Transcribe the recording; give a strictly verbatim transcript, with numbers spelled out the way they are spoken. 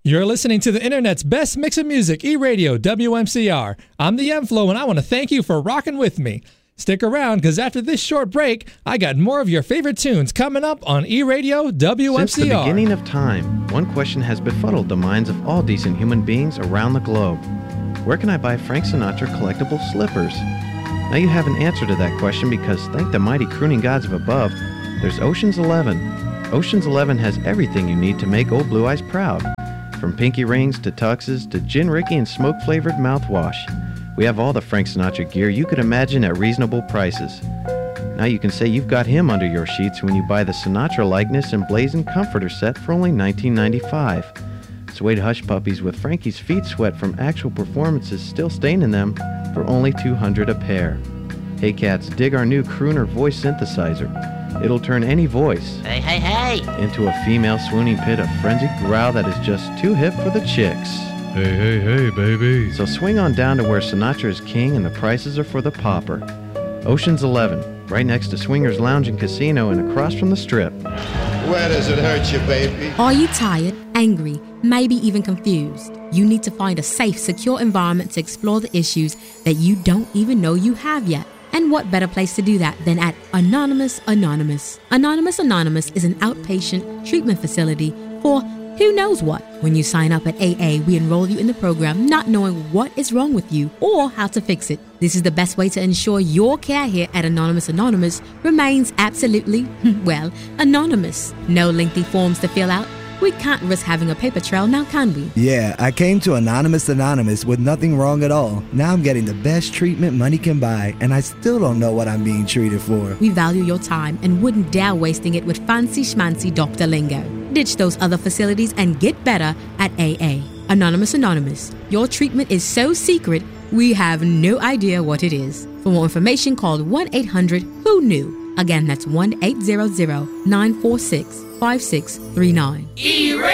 You're listening to the internet's best mix of music, E-Radio, W M C R. I'm the M-Flow, and I want to thank you for rocking with me. Stick around, because after this short break, I got more of your favorite tunes coming up on E-Radio, W M C R. Since the beginning of time, one question has befuddled the minds of all decent human beings around the globe. Where can I buy Frank Sinatra collectible slippers? Now you have an answer to that question because, thank the mighty crooning gods of above, there's Ocean's Eleven. Ocean's Eleven has everything you need to make Old Blue Eyes proud. From pinky rings to tuxes to gin Ricky and smoke-flavored mouthwash. We have all the Frank Sinatra gear you could imagine at reasonable prices. Now you can say you've got him under your sheets when you buy the Sinatra likeness and blazing comforter set for only nineteen ninety-five. Suede hush puppies with Frankie's feet sweat from actual performances still staining them for only two hundred dollars a pair. Hey cats, dig our new crooner voice synthesizer. It'll turn any voice hey, hey, hey. into a female swooning pit of frenzied growl that is just too hip for the chicks. Hey, hey, hey, baby. So swing on down to where Sinatra is king and the prices are for the pauper. Ocean's Eleven, right next to Swingers Lounge and Casino and across from the Strip. Where does it hurt you, baby? Are you tired, angry, maybe even confused? You need to find a safe, secure environment to explore the issues that you don't even know you have yet. And what better place to do that than at Anonymous Anonymous? Anonymous Anonymous is an outpatient treatment facility for who knows what. When you sign up at A A, we enroll you in the program not knowing what is wrong with you or how to fix it. This is the best way to ensure your care here at Anonymous Anonymous remains absolutely, well, anonymous. No lengthy forms to fill out. We can't risk having a paper trail now, can we? Yeah, I came to Anonymous Anonymous with nothing wrong at all. Now I'm getting the best treatment money can buy, and I still don't know what I'm being treated for. We value your time and wouldn't dare wasting it with fancy schmancy doctor lingo. Ditch those other facilities and get better at A A. Anonymous Anonymous. Your treatment is so secret, we have no idea what it is. For more information, call one eight hundred who knew. Again, that's one eight hundred nine four six five six three nine. E-Radio.